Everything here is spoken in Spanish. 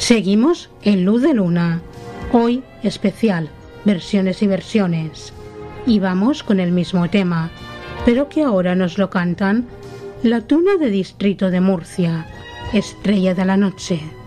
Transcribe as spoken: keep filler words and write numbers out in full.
Seguimos en Luz de Luna, hoy especial, versiones y versiones. Y vamos con el mismo tema, pero que ahora nos lo cantan la Tuna de Distrito de Murcia, Estrella de la Noche.